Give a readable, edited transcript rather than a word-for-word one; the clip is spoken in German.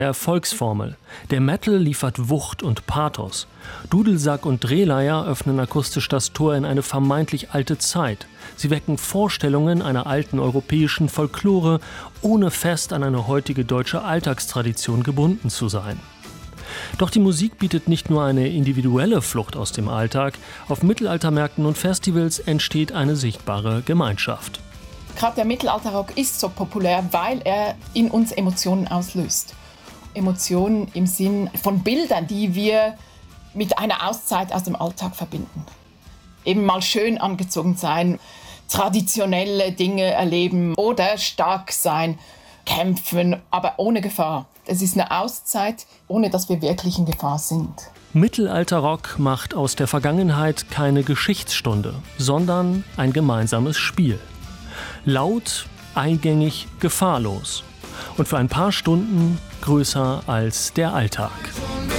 Erfolgsformel. Der Metal liefert Wucht und Pathos. Dudelsack und Drehleier öffnen akustisch das Tor in eine vermeintlich alte Zeit. Sie wecken Vorstellungen einer alten europäischen Folklore, ohne fest an eine heutige deutsche Alltagstradition gebunden zu sein. Doch die Musik bietet nicht nur eine individuelle Flucht aus dem Alltag, auf Mittelaltermärkten und Festivals entsteht eine sichtbare Gemeinschaft. Gerade der Mittelalterrock ist so populär, weil er in uns Emotionen auslöst. Emotionen im Sinn von Bildern, die wir mit einer Auszeit aus dem Alltag verbinden. Eben mal schön angezogen sein, traditionelle Dinge erleben oder stark sein, kämpfen, aber ohne Gefahr. Es ist eine Auszeit, ohne dass wir wirklich in Gefahr sind. Mittelalterrock macht aus der Vergangenheit keine Geschichtsstunde, sondern ein gemeinsames Spiel. Laut, eingängig, gefahrlos. Und für ein paar Stunden größer als der Alltag.